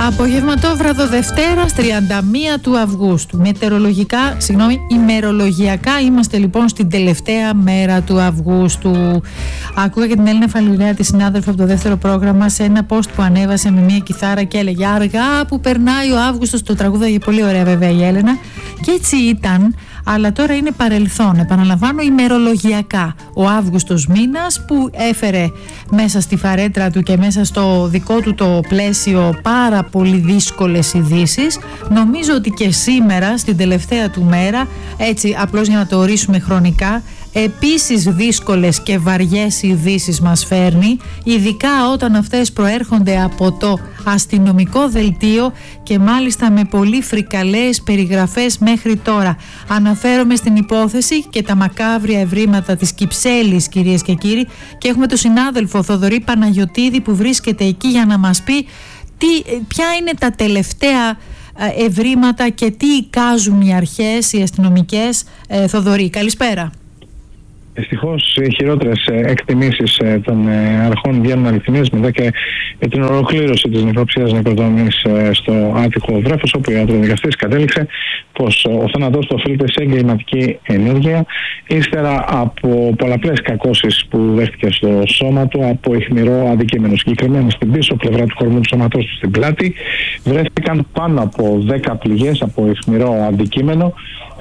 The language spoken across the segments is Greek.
Απογευματόβραδο Δευτέρας 31 του Αυγούστου. Ημερολογιακά είμαστε λοιπόν στην τελευταία μέρα του Αυγούστου. Άκουγα και την Έλληνα Φαλιρέα, τη συνάδελφο από το δεύτερο πρόγραμμα, σε ένα post που ανέβασε με μια κιθάρα και έλεγε «Αργά που περνάει ο Αύγουστος». Το τραγούδαγε πολύ ωραία βέβαια η Έλενα. Και έτσι ήταν, αλλά τώρα είναι παρελθόν. Επαναλαμβάνω, ημερολογιακά. Ο Αύγουστος μήνας που έφερε μέσα στη φαρέτρα του και μέσα στο δικό του το πλαίσιο πάρα πολύ δύσκολες ειδήσεις. Νομίζω ότι και σήμερα, στην τελευταία του μέρα, έτσι απλώς για να το ορίσουμε χρονικά, επίσης δύσκολες και βαριές ειδήσεις μας φέρνει, ειδικά όταν αυτές προέρχονται από το αστυνομικό δελτίο και μάλιστα με πολύ φρικαλές περιγραφές μέχρι τώρα. Αναφέρομαι στην υπόθεση και τα μακάβρια ευρήματα της Κυψέλης, κυρίες και κύριοι, και έχουμε τον συνάδελφο Θοδωρή Παναγιωτίδη που βρίσκεται εκεί για να μας πει ποια είναι τα τελευταία ευρήματα και τι εικάζουν οι αρχές, οι αστυνομικές. Θοδωρή, καλησπέρα. Δυστυχώς οι χειρότερες εκτιμήσεις των αρχών βγαίνουν αληθινές μετά και την ολοκλήρωση της νεκροψίας νεκροδομής στο Άττικο Βρέφος, όπου ο ιατροδικαστής κατέληξε πως ο θάνατός του οφείλεται σε εγκληματική ενέργεια ύστερα από πολλαπλές κακώσεις που δέχτηκε στο σώμα του από αιχμηρό αντικείμενο. Συγκεκριμένα στην πίσω πλευρά του κορμού του σώματός του, στην πλάτη, βρέθηκαν πάνω από 10 πληγές από αιχμηρό αντικείμενο,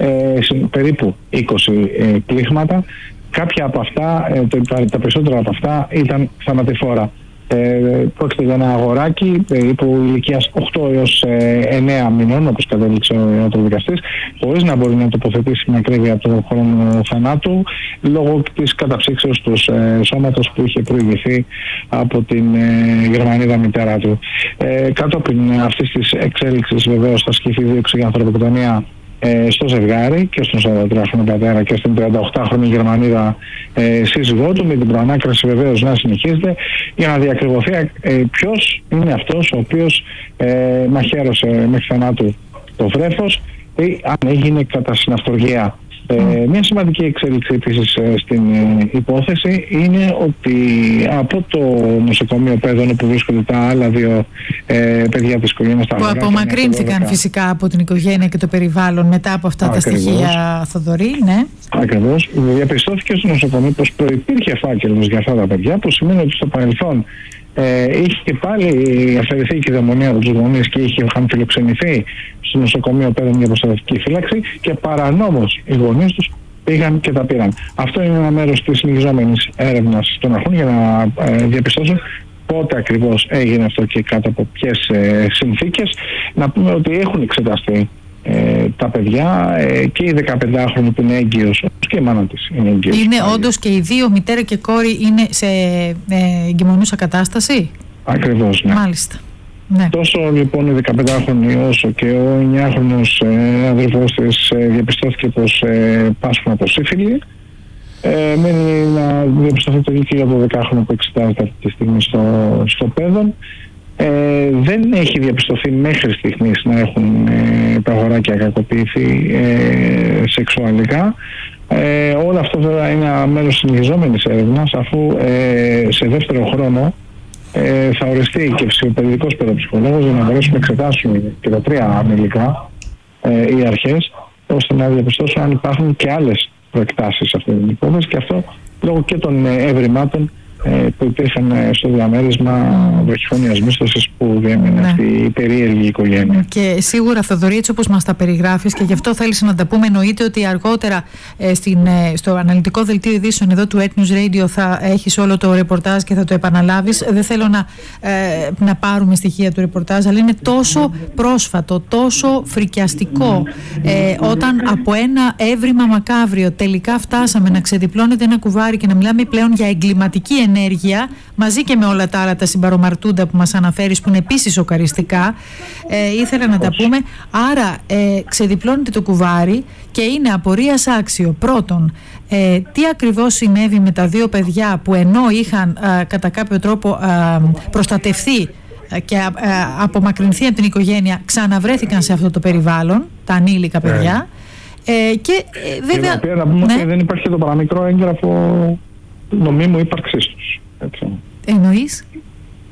περίπου 20 πλήγματα. Κάποια από αυτά, τα περισσότερα από αυτά ήταν θανατηφόρα. Πρόκειται για ένα αγοράκι περίπου ηλικίας 8 έως 9 μηνών, όπως κατέληξε ο ιατροδικαστής, χωρίς να μπορεί να τοποθετήσει με ακρίβεια το χρόνο θανάτου, λόγω της καταψύξεως του σώματος που είχε προηγηθεί από την Γερμανίδα μητέρα του. Κατόπιν αυτής της εξέλιξης, βεβαίως, θα ασκηθεί δίωξη για ανθρωποκτονία στο ζευγάρι και στον 43χρονο πατέρα και στην 38χρονη Γερμανίδα σύζυγό του, με την προανάκριση βεβαίως να συνεχίζεται για να διακριβωθεί ποιος είναι αυτός ο οποίος μαχαίρωσε μέχρι θανάτου το Βρέφος ή αν έγινε κατά συναυτοργία. Μια σημαντική εξέλιξη επίσης στην υπόθεση είναι ότι από το νοσοκομείο Πέδων, όπου βρίσκονται τα άλλα δύο παιδιά της οικογένειας, που απομακρύνθηκαν φυσικά από την οικογένεια και το περιβάλλον μετά από αυτά τα στοιχεία, Θοδωρή, ναι. Ακριβώς. Διαπιστώθηκε στο νοσοκομείο πως προϋπήρχε φάκελος για αυτά τα παιδιά, που σημαίνει ότι στο παρελθόν είχε και πάλι αφαιρεθεί η κυδαιμονία από τους γονείς και είχαν φιλοξενηθεί στο νοσοκομείο Πέδων για προστατευτική φύλαξη και παρανόμως οι γονείς τους πήγαν και τα πήραν. Αυτό είναι ένα μέρος της συνεχιζόμενης έρευνας των αρχών για να διαπιστώσουν πότε ακριβώς έγινε αυτό και κάτω από ποιες συνθήκες. Να πούμε ότι έχουν εξεταστεί τα παιδιά και η 15χρονη που είναι έγκυος, και η μάνα της είναι έγκυος. Είναι όντως και οι δύο, μητέρα και κόρη, είναι σε εγκυμονούσα κατάσταση? Ακριβώς, ναι. Μάλιστα. Ναι. Τόσο λοιπόν η 15χρονη όσο και ο 9χρονος αδερφός της διαπιστώθηκε πως πάσχουν από σύφυλλη. Μένει να διαπιστωθεί το ίδιο και για το 10χρονο που εξετάζεται αυτή τη στιγμή στο Πέδον. Δεν έχει διαπιστωθεί μέχρι στιγμής να έχουν τα αγοράκια κακοποιηθεί σεξουαλικά. Όλο αυτό βέβαια είναι ένα μέρος συνεχιζόμενης έρευνας, αφού σε δεύτερο χρόνο θα οριστεί και παιδικός παιδοψυχολόγος για να μπορέσουμε να εξετάσουμε και τα τρία ανηλικά οι αρχές, ώστε να διαπιστώσουν αν υπάρχουν και άλλες προεκτάσεις σε αυτή την υπόθεση, και αυτό λόγω και των ευρημάτων που υπήρχαν στο διαμέρισμα βραχυφωνίας μίσθωσης που διέμενε αυτή η περίεργη οικογένεια. Και σίγουρα, Θοδωρή, έτσι όπως μας τα περιγράφεις, και γι' αυτό θέλεις να τα πούμε, εννοείται ότι αργότερα στο αναλυτικό δελτίο ειδήσεων εδώ του Ethnos Radio θα έχεις όλο το ρεπορτάζ και θα το επαναλάβεις. Δεν θέλω να πάρουμε στοιχεία του ρεπορτάζ, αλλά είναι τόσο πρόσφατο, τόσο φρικιαστικό, όταν από ένα έβριμα μακάβριο τελικά φτάσαμε να ξεδιπλώνεται ένα κουβάρι και να μιλάμε πλέον για εγκληματική ενέργεια, μαζί και με όλα τα άλλα τα συμπαρομαρτούντα που μας αναφέρεις, που είναι επίσης σοκαριστικά. Ήθελα να τα πούμε. Άρα ξεδιπλώνεται το κουβάρι και είναι απορίας άξιο. Πρώτον, τι ακριβώς συνέβη με τα δύο παιδιά που ενώ είχαν κατά κάποιο τρόπο προστατευθεί και απομακρυνθεί από την οικογένεια, ξαναβρέθηκαν σε αυτό το περιβάλλον, τα ανήλικα παιδιά. Και βέβαια, να πούμε ότι δεν υπάρχει το παραμικρό έγγραφο νομίμου ύπαρξής τους. Εννοείς?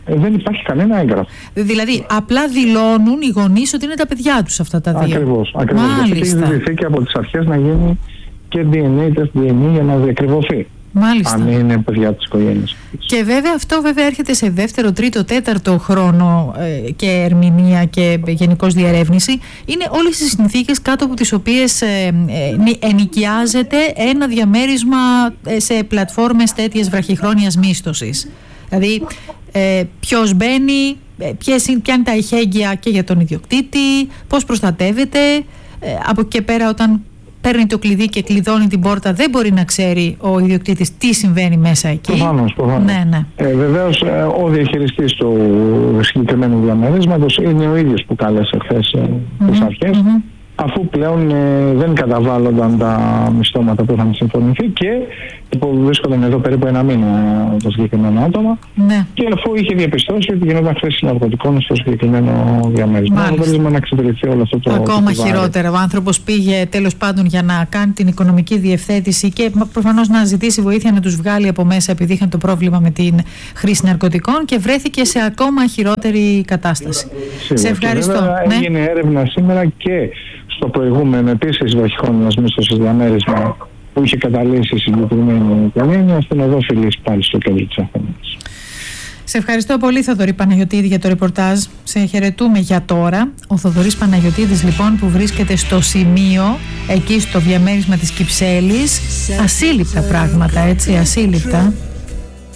δεν υπάρχει κανένα έγγραφο. Δηλαδή, απλά δηλώνουν οι γονείς ότι είναι τα παιδιά τους αυτά τα δύο. Ακριβώς. Γιατί έχει ζητηθεί και από τις αρχές να γίνει και DNA, τεστ DNA για να διακριβωθεί. Μάλιστα. Αν είναι παιδιά της οικογένειας. Και βέβαια αυτό έρχεται σε δεύτερο, τρίτο, τέταρτο χρόνο και ερμηνεία και γενικώς διερεύνηση. Είναι όλες οι συνθήκες κάτω από τις οποίες ενοικιάζεται ένα διαμέρισμα σε πλατφόρμες τέτοιες βραχυχρόνιας μίσθωσης. Δηλαδή ποιος μπαίνει, ποια είναι τα εχέγγυα και για τον ιδιοκτήτη, πώς προστατεύεται. Από εκεί και πέρα, όταν παίρνει το κλειδί και κλειδώνει την πόρτα, δεν μπορεί να ξέρει ο ιδιοκτήτης τι συμβαίνει μέσα εκεί. Προφανώς. Ναι. Βεβαίως, ο διαχειριστής του συγκεκριμένου διαμερίσματος είναι ο ίδιος που κάλεσε χθες τις αρχές, αφού πλέον δεν καταβάλλονταν τα μισθώματα που είχαν συμφωνηθεί και που βρίσκονταν εδώ περίπου ένα μήνα το συγκεκριμένο άτομα, και αφού είχε διαπιστώσει ότι γινόταν χρήση ναρκωτικών στο συγκεκριμένο διαμέρισμα. Θέλουμε να εξυπηρετηθεί όλο αυτό το. Ακόμα χειρότερα. Ο άνθρωπος πήγε τέλος πάντων για να κάνει την οικονομική διευθέτηση και προφανώς να ζητήσει βοήθεια να τους βγάλει από μέσα, επειδή είχαν το πρόβλημα με την χρήση ναρκωτικών, και βρέθηκε σε ακόμα χειρότερη κατάσταση. Σε ευχαριστώ. Έγινε έρευνα σήμερα και στο προηγούμενο επίσης βραχυχρόνιας μίσθωσης διαμέρισμα που είχε καταλύσει η συγκεκριμένη οικογένεια στην οδό Φιλής, πάλι στο κέντρο της Αθήνας. Σε ευχαριστώ πολύ, Θοδωρή Παναγιωτήδη, για το ρεπορτάζ. Σε χαιρετούμε για τώρα. Ο Θοδωρής Παναγιωτήδης, λοιπόν, που βρίσκεται στο σημείο, εκεί στο διαμέρισμα της Κυψέλης. Ασύλληπτα πράγματα, έτσι, ασύλληπτα.